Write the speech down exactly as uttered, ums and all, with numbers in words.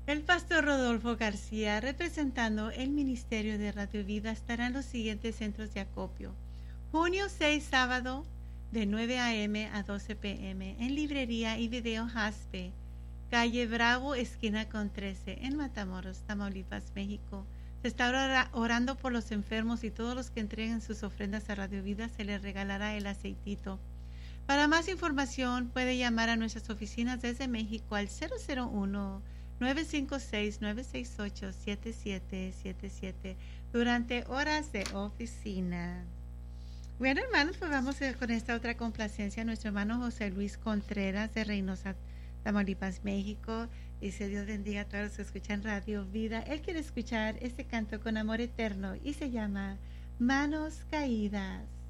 El pastor Rodolfo García, representando el Ministerio de Radio Vida, estará en los siguientes centros de acopio. Junio seis, sábado, de nueve a m a doce p m en Librería y Video Jaspe, calle Bravo, esquina con trece, en Matamoros, Tamaulipas, México. Se está orando por los enfermos y todos los que entreguen sus ofrendas a Radio Vida se les regalará el aceitito. Para más información puede llamar a nuestras oficinas desde México al cero cero uno, nueve cinco seis, nueve seis ocho, siete siete siete siete durante horas de oficina. Bueno, hermanos, pues vamos con esta otra complacencia. Nuestro hermano José Luis Contreras de Reynosa, Tamaulipas, México. Dice: Dios bendiga a todos los que escuchan Radio Vida. Él quiere escuchar este canto con amor eterno y se llama Manos Caídas.